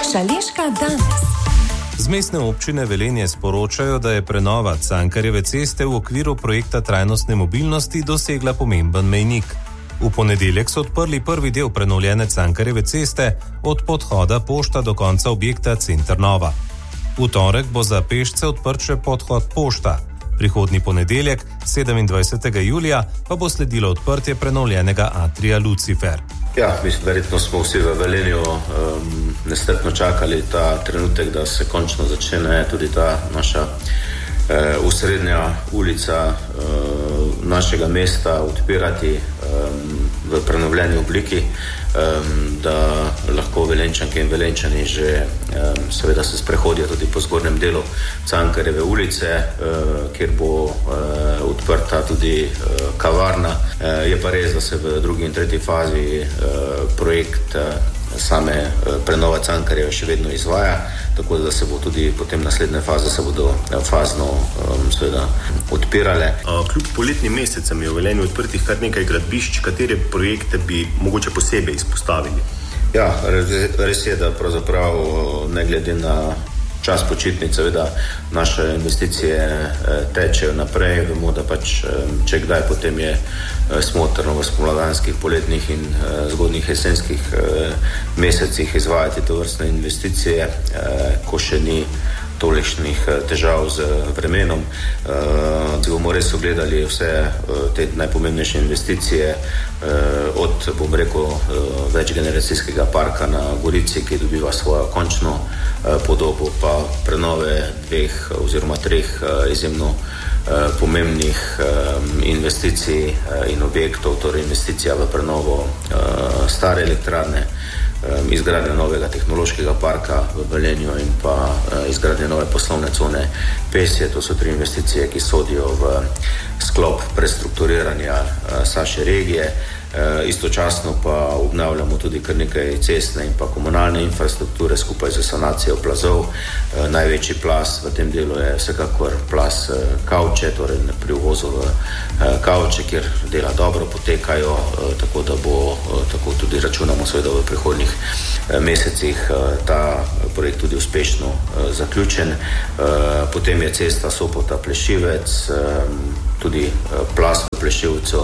Šaleška danes. Z mestne občine Velenje sporočajo, da je prenova Cankarjeve ceste v okviru projekta trajnostne mobilnosti dosegla pomemben mejnik. V ponedeljek so odprli prvi del prenovljene Cankarjeve ceste od podhoda Pošta do konca objekta Center Nova. V torek bo za pešce odprt še podhod Pošta. Prihodnji ponedeljek, 27. julija, pa bo sledilo odprtje prenovljenega atrija Lucifer. Ja, mislim, verjetno smo vsi v Velenju nestrpno čakali ta trenutek, da se končno začne tudi ta naša osrednja ulica našega mesta odpirati v prenovljeni obliki, da lahko Velenčanke in Velenčani že seveda se sprehodijo tudi po zgornjem delu Cankarjeve ulice, kjer bo odprta tudi kavarna. Je pa res, da se v drugi in tretji fazi projekt same prenova Cankarjeve še vedno izvaja, tako da se bo tudi potem naslednje faze se bodo fazno seveda odpirale. Kljub poletnim mesecem je v Velenju odprtih kar nekaj gradbišč, katere projekte bi mogoče posebej izpostavili? Ja, res je, da pravzaprav ne glede na čas počitnic, seveda naše investicije tečejo naprej. Vemo, da pač če kdaj, potem je smotrno v spomladanskih, poletnih in zgodnjih jesenskih mesecih izvajati tovrstne investicije, ko še ni tolikšnih težav z vremenom. Bomo res ogledali vse te najpomembnejše investicije od, bom rekel, večgeneracijskega parka na Gorici, ki dobiva svojo končno podobo, pa prenove 2 oziroma 3 izjemno pomembnih investicij in objektov, torej investicija v prenovo stare elektrarne, izgradnja novega tehnološkega parka v Velenju in pa izgradnja nove poslovne cone Pesje. To so 3 investicije, ki sodijo v sklop prestrukturiranja naše regije. Istočasno pa obnavljamo tudi kar nekaj cestne in pa komunalne infrastrukture skupaj z sanacijo plazov. Največji plaz v tem delu je vsekakor plaz Kavče, torej pri uvozu v Kavče, kjer dela dobro potekajo, tako da bo tako tudi računamo seveda v prihodnjih mesecih ta projekt tudi uspešno zaključen. Potem je cesta Sopota-Plešivec, tudi plaz v Plešivcu.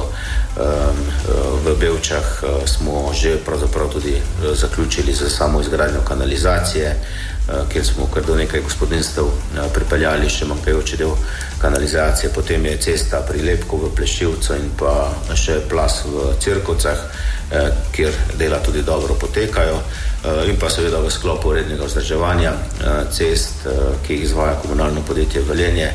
V Bevčah smo že pravzaprav tudi zaključili za samo izgradnjo kanalizacije, kjer smo kar do nekaj gospodinstv pripeljali še manjkajoči del kanalizacije. Potem je cesta pri Lepku v Plešivcu in pa še plaz v Cirkovcah, kjer dela tudi dobro potekajo. In pa seveda v sklopu rednega vzdrževanja cest, ki jih izvaja komunalno podjetje Velenje,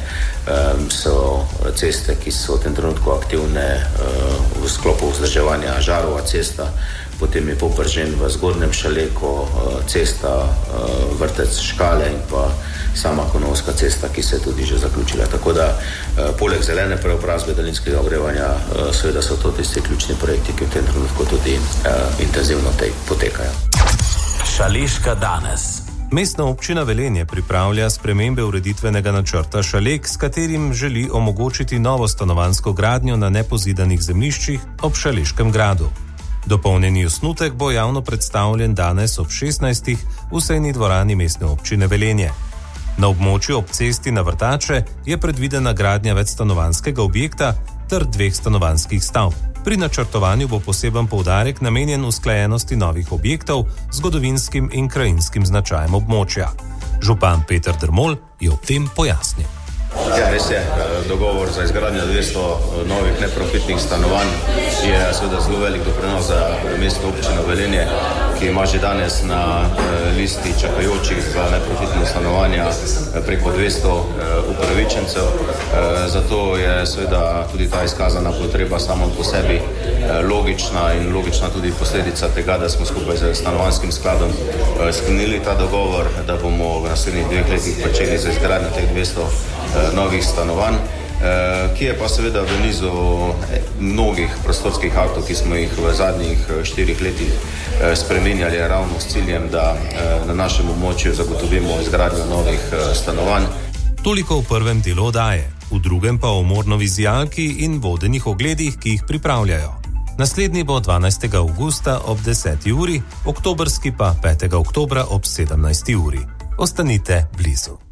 so ceste, ki so v tem trenutku aktivne v sklopu vzdrževanja Žarova cesta, potem je Popržen v Zgornjem Šaleku, cesta Vrtec Škale in pa sama Konovska cesta, ki se je tudi že zaključila. Tako da poleg zelene preobrazbe daljinskega ogrevanja seveda so to tisti ključni projekti, ki v tem trenutku tudi intenzivno potekajo. Šaleška danes. Mestna občina Velenje pripravlja spremembe ureditvenega načrta Šalek, s katerim želi omogočiti novo stanovanjsko gradnjo na nepozidanih zemljiščih ob Šaleškem gradu. Dopolnjeni osnutek bo javno predstavljen danes ob 16. v sejni dvorani mestne občine Velenje. Na območju ob cesti na Vrtače je predvidena gradnja večstanovanjskega objekta ter 2 stanovanjskih stavb. Pri načrtovanju bo poseben poudarek namenjen usklajenosti novih objektov z zgodovinskim in krajinskim značajem območja. Župan Peter Drmol je ob tem pojasnil. Ja, res je, dogovor za izgradnjo 200 novih neprofitnih stanovanj je seveda zelo velik doprinos za mestno občino Velenje, ki ima že danes na listi čakajočih za neprofitne stanovanja preko 200 upravičencev. Zato je seveda tudi ta izkazana potreba samo po sebi logična in logična tudi posledica tega, da smo skupaj z stanovanjskim skladom sklenili ta dogovor, da bomo v naslednjih 2 letih začeli z izgradnjo teh 200 novih stanovanj, ki je pa seveda v nizu mnogih prostorskih aktov, ki smo jih v zadnjih 4 letih spreminjali ravno s ciljem, da na našem območju zagotovimo izgradnjo novih stanovanj. Toliko v prvem delu oddaje, v drugem pa o Mornovi zijalki in vodenih ogledih, ki jih pripravljajo. Naslednji bo 12. avgusta ob 10. uri, oktobrski pa 5. oktobra ob 17. uri. Ostanite blizu.